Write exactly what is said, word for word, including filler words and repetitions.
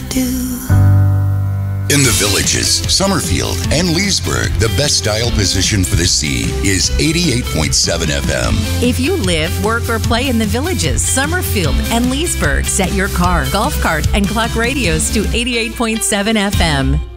do. In the Villages, Summerfield, and Leesburg, the best dial position for the sea is eighty-eight point seven F M. If you live, work, or play in the Villages, Summerfield, and Leesburg, set your car, golf cart, and clock radios to eighty-eight point seven F M.